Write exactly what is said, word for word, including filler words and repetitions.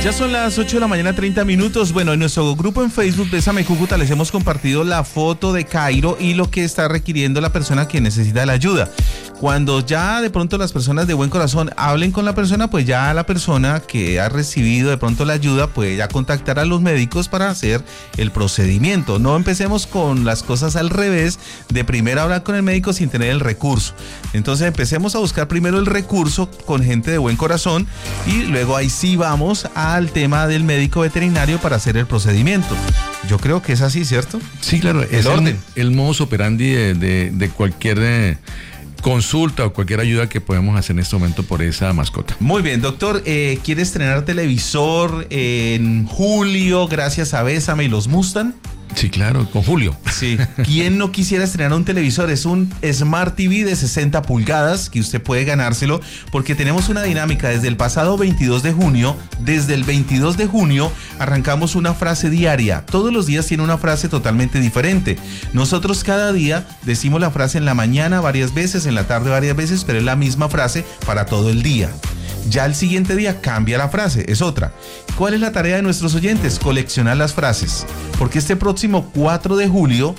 Ya son las ocho de la mañana, treinta minutos. Bueno, en nuestro grupo en Facebook Bésame Cúcuta les hemos compartido la foto de Cairo y lo que está requiriendo la persona que necesita la ayuda. Cuando ya de pronto las personas de buen corazón hablen con la persona, pues ya la persona que ha recibido de pronto la ayuda puede ya contactar a los médicos para hacer el procedimiento. No empecemos con las cosas al revés, de primero hablar con el médico sin tener el recurso. Entonces empecemos a buscar primero el recurso con gente de buen corazón y luego ahí sí vamos al tema del médico veterinario para hacer el procedimiento. Yo creo que es así, ¿cierto? Sí, claro, el es orden. El, el modus operandi de, de, de cualquier eh, consulta o cualquier ayuda que podamos hacer en este momento por esa mascota. Muy bien, doctor, eh, ¿quiere estrenar televisor en julio gracias a Bésame y los Mustang? Sí, claro, con Julio. Sí. ¿Quién no quisiera estrenar un televisor? Es un Smart T V de sesenta pulgadas que usted puede ganárselo porque tenemos una dinámica desde el pasado veintidós de junio. Desde el veintidós de junio arrancamos una frase diaria. Todos los días tiene una frase totalmente diferente. Nosotros cada día decimos la frase en la mañana varias veces, en la tarde varias veces, pero es la misma frase para todo el día. Ya el siguiente día cambia la frase, es otra. ¿Cuál es la tarea de nuestros oyentes? Coleccionar las frases. Porque este próximo cuatro de julio